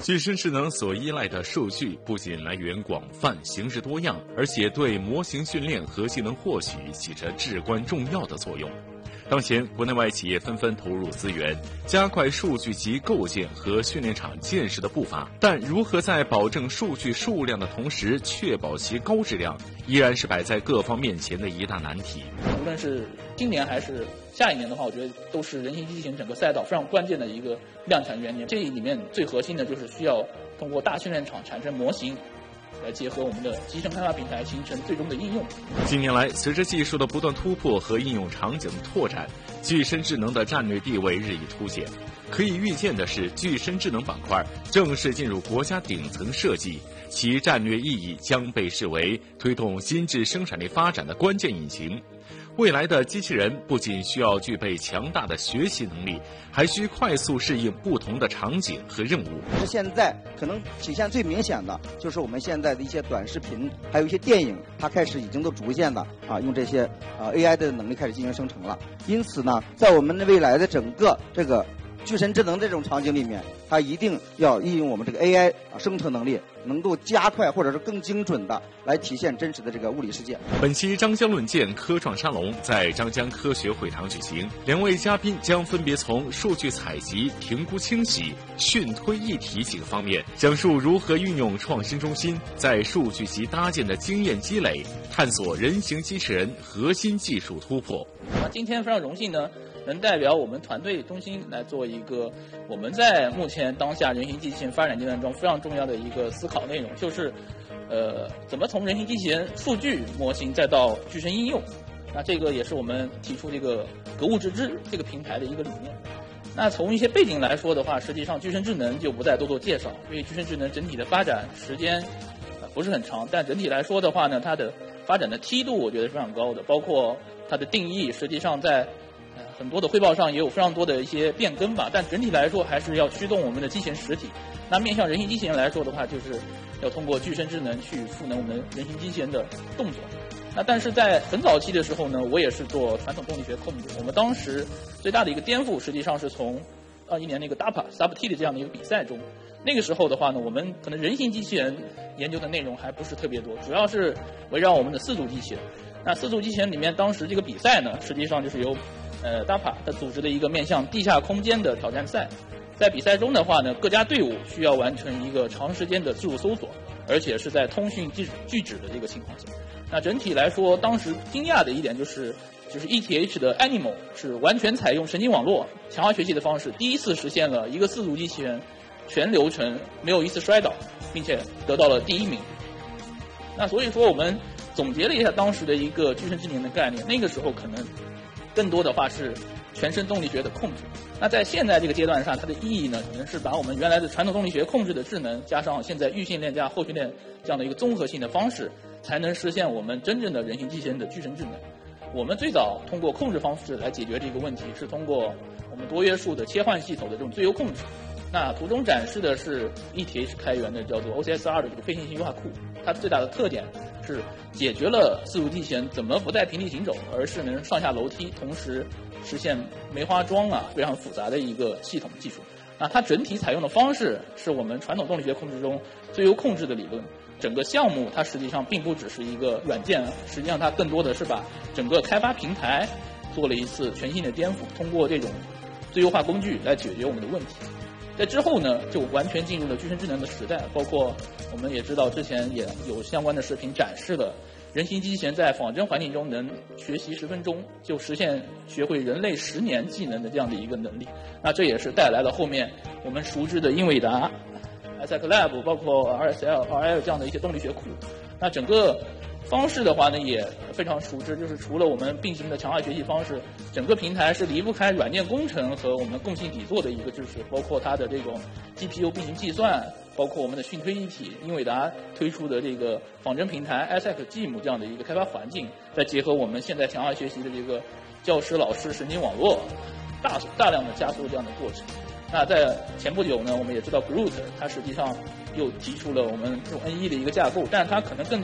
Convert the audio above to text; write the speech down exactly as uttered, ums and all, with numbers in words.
具身智能所依赖的数据不仅来源广泛、形式多样，而且对模型训练和技能获取起着至关重要的作用。当前，国内外企业纷纷投入资源，加快数据集构建和训练场建设的步伐。但如何在保证数据数量的同时，确保其高质量，依然是摆在各方面前的一大难题。 无论是今年还是下一年的话，我觉得都是人形机器人整个赛道非常关键的一个量产元年。这里面最核心的就是需要通过大训练场产生模型，来结合我们的集成开发平台，形成最终的应用。 近年来，随着技术的不断突破和应用场景的拓展，具身智能的战略地位日益凸显。可以预见的是，具身智能板块正式进入国家顶层设计，其战略意义将被视为推动新质生产力发展的关键引擎。未来的机器人不仅需要具备强大的学习能力，还需快速适应不同的场景和任务。 现在可能体现最明显的就是我们现在的一些短视频，还有一些电影，它开始已经都逐渐的啊用这些啊 A I 的能力开始进行生成了。因此呢，在我们的未来的整个这个具身智能这种场景里面，它一定要应用我们这个 A I 啊生成能力，能够加快或者是更精准的来体现真实的这个物理世界。 本期张江论剑科创沙龙在张江科学会堂举行，两位嘉宾将分别从数据采集、评估清洗、训推一体几个方面，讲述如何运用创新中心在数据集搭建的经验积累，探索人形机器人核心技术突破。 那今天非常荣幸呢，能代表我们团队中心来做一个我们在目前当下人形机器人发展阶段中非常重要的一个思考内容，就是呃怎么从人形机器人数据模型再到具身应用。那这个也是我们提出这个格物致知这个平台的一个理念。那从一些背景来说的话，实际上具身智能就不再多做介绍，因为具身智能整体的发展时间呃不是很长，但整体来说的话呢，它的发展的梯度我觉得是非常高的，包括它的定义，实际上在呃很多的汇报上也有非常多的一些变更吧，但整体来说还是要驱动我们的机器人实体。那面向人形机器人来说的话，就是要通过具身智能去赋能我们人形机器人的动作。那但是在很早期的时候呢，我也是做传统动力学控制。我们当时最大的一个颠覆，实际上是从二一年那个 D A P A S U B T 的这样的一个比赛中。那个时候的话呢，我们可能人形机器人研究的内容还不是特别多，主要是围绕我们的四足机器人。那四足机器人里面，当时这个比赛呢，实际上就是由呃 D A P A 它组织的一个面向地下空间的挑战赛。在比赛中的话呢，各家队伍需要完成一个长时间的自助搜索，而且是在通讯拒拒止的这个情况下。那整体来说，当时惊讶的一点就是，就是 E T H 的 Animal 是完全采用神经网络强化学习的方式，第一次实现了一个四足机器人全流程没有一次摔倒，并且得到了第一名。那所以说，我们总结了一下当时的一个具身智能的概念，那个时候可能更多的话是全身动力学的控制。那在现在这个阶段上，它的意义呢，可能是把我们原来的传统动力学控制的智能，加上现在预训练加后训练这样的一个综合性的方式，才能实现我们真正的人形机器人的具身智能。我们最早通过控制方式来解决这个问题，是通过我们多约束的切换系统的这种最优控制。那图中展示的是 E T H 开源的叫做 O C S R 的这个非线性优化库，它最大的特点是解决了四足机器人怎么不再平地行走，而是能上下楼梯，同时实现梅花桩啊非常复杂的一个系统技术。那它整体采用的方式是我们传统动力学控制中最优控制的理论。整个项目它实际上并不只是一个软件，实际上它更多的是把整个开发平台做了一次全新的颠覆，通过这种最优化工具来解决我们的问题。在之后呢，就完全进入了具身智能的时代，包括我们也知道之前也有相关的视频展示了人形机器人在仿真环境中能学习十分钟就实现学会人类十年技能的这样的一个能力。那这也是带来了后面我们熟知的英伟达、I S A C Lab 包括 R S L、R L 这样的一些动力学库。那整个方式的话呢也非常熟知，就是除了我们并行的强化学习方式，整个平台是离不开软件工程和我们共性底座的一个支持，包括它的这种 G P U 并行计算，包括我们的讯推一体，英伟达推出的这个仿真平台 I S A C G I M 这样的一个开发环境，再结合我们现在强化学习的这个教师老师神经网络，大大量的加速这样的过程。那在前不久呢，我们也知道 Groot 它实际上又提出了我们这种 N 一 的一个架构，但它可能更